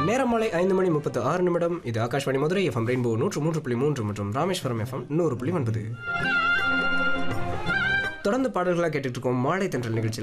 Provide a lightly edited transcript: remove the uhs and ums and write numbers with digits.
நேரம் மாலை 5:36 இது ஆகாஷ்வாணி மதுரை எஃப்எம் ரெயின்போ 103.3 மற்றும் ராமேஸ்வரம் எஃப்எம் 100.9. தொடர்ந்து பாடல்களாக கேட்டுட்டு இருக்கோம் மாலை தென்றல் நிகழ்ச்சியில்.